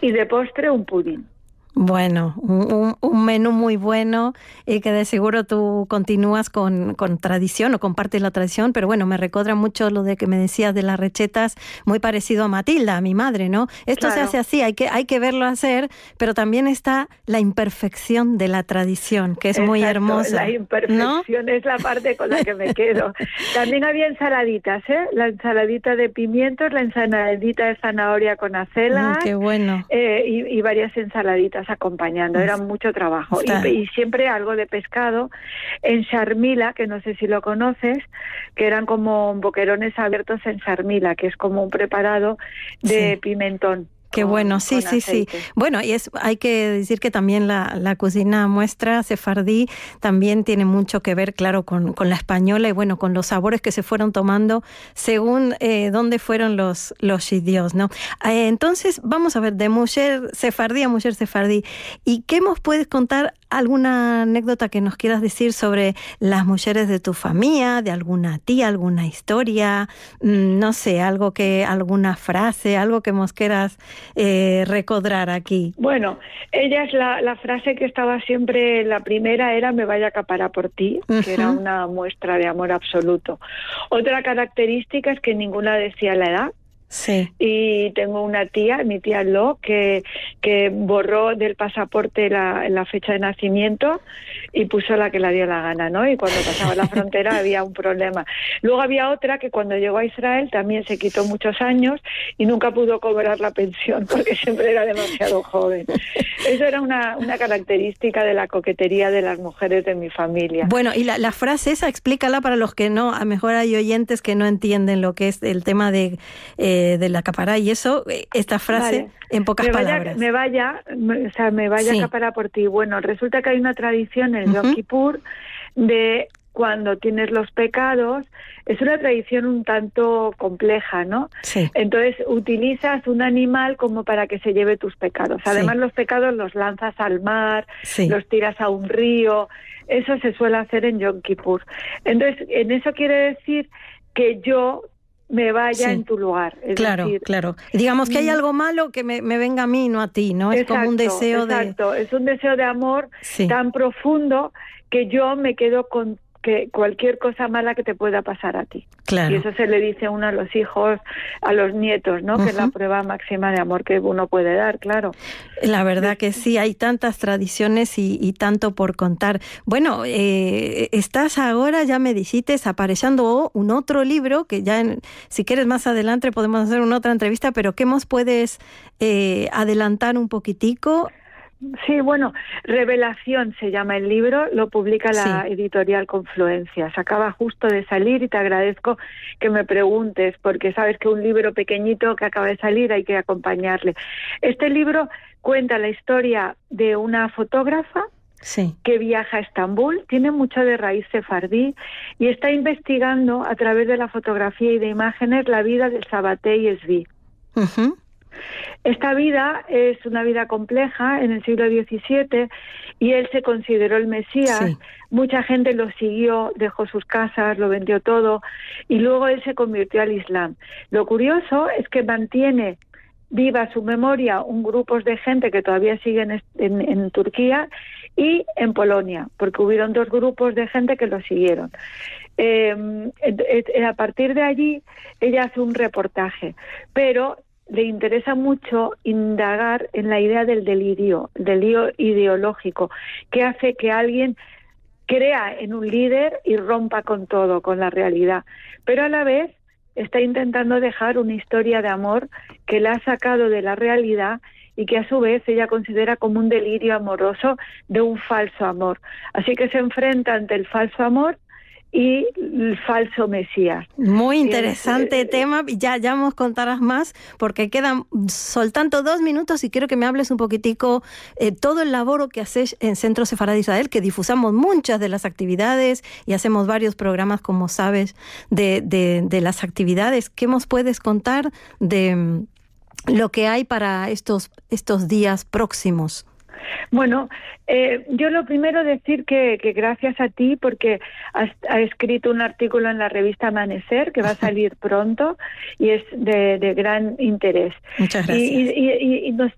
Y de postre un pudín. Bueno, un menú muy bueno y que de seguro tú continúas con tradición o compartes la tradición, pero bueno, me recuerda mucho lo de que me decías de las recetas, muy parecido a Matilda, a mi madre, ¿no? Esto Claro. se hace así, hay que verlo hacer, pero también está la imperfección de la tradición, que es muy hermosa. La imperfección, ¿no? Es la parte con la que me quedo. También había ensaladitas, ¿eh? La ensaladita de pimientos, la ensaladita de zanahoria con acelgas, qué bueno. Y varias ensaladitas acompañando, era mucho trabajo. Y siempre algo de pescado en charmila, que no sé si lo conoces, que eran como boquerones abiertos en charmila, que es como un preparado de pimentón. Qué bueno, sí. Bueno, y hay que decir que también la cocina nuestra sefardí también tiene mucho que ver, claro, con la española y bueno, con los sabores que se fueron tomando según dónde fueron los sitios, ¿no? Entonces, vamos a ver, de mujer sefardí a mujer sefardí. ¿Y qué nos puedes contar? ¿Alguna anécdota que nos quieras decir sobre las mujeres de tu familia, de alguna tía, alguna historia? No sé, alguna frase, algo que nos quieras recordar aquí. Bueno, ella es la frase que estaba siempre, la primera era "me vaya a acaparar por ti", que era una muestra de amor absoluto. Otra característica es que ninguna decía la edad. Sí. Y tengo una tía, mi tía Lo, que borró del pasaporte la fecha de nacimiento y puso la que le dio la gana, ¿no? Y cuando pasaba la frontera había un problema. Luego había otra que cuando llegó a Israel también se quitó muchos años y nunca pudo cobrar la pensión porque siempre era demasiado joven. Eso era una característica de la coquetería de las mujeres de mi familia. Bueno, y la frase esa, explícala para los que no, a lo mejor hay oyentes que no entienden lo que es el tema de la acapará y eso, esta frase, vale. En pocas palabras. Me vaya a acaparar por ti. Bueno, resulta que hay una tradición en Yom Kippur de cuando tienes los pecados, es una tradición un tanto compleja, ¿no? Sí. Entonces utilizas un animal como para que se lleve tus pecados. Además, los pecados los lanzas al mar, los tiras a un río. Eso se suele hacer en Yom Kippur. Entonces, en eso quiere decir que yo me vaya en tu lugar. Claro. Digamos que hay algo malo que me venga a mí y no a ti, ¿no? Es como un deseo es un deseo de amor tan profundo que yo me quedo con que cualquier cosa mala que te pueda pasar a ti. Claro. Y eso se le dice uno a los hijos, a los nietos, ¿no? Que es la prueba máxima de amor que uno puede dar, claro. La verdad que sí, hay tantas tradiciones y tanto por contar. Bueno, estás ahora, ya me dijiste, apareciendo un otro libro, que ya si quieres más adelante podemos hacer una otra entrevista, pero ¿qué más puedes adelantar un poquitico? Sí, bueno, Revelación se llama el libro, lo publica la editorial Confluencia. Se acaba justo de salir y te agradezco que me preguntes, porque sabes que un libro pequeñito que acaba de salir hay que acompañarle. Este libro cuenta la historia de una fotógrafa que viaja a Estambul, tiene mucho de raíz sefardí y está investigando a través de la fotografía y de imágenes la vida del Sabbatai Zvi. Esta vida es una vida compleja en el siglo XVII y él se consideró el Mesías. Mucha gente lo siguió, dejó sus casas, lo vendió todo y luego él se convirtió al Islam. Lo curioso es que mantiene viva su memoria un grupo de gente que todavía siguen en Turquía y en Polonia, porque hubieron 2 grupos de gente que lo siguieron. A partir de allí ella hace un reportaje, pero le interesa mucho indagar en la idea del delirio ideológico, que hace que alguien crea en un líder y rompa con todo, con la realidad. Pero a la vez está intentando dejar una historia de amor que la ha sacado de la realidad y que a su vez ella considera como un delirio amoroso de un falso amor. Así que se enfrenta ante el falso amor y el falso Mesías. Muy interesante tema, ya nos contarás más, porque quedan soltando 2 minutos y quiero que me hables un poquitico todo el laboro que haces en Centro Sefardí Israel, que difusamos muchas de las actividades y hacemos varios programas, como sabes, de las actividades. ¿Qué nos puedes contar de lo que hay para estos días próximos? Bueno, yo lo primero decir que gracias a ti, porque has escrito un artículo en la revista Amanecer que va a salir pronto y es de gran interés. Muchas gracias. Y nos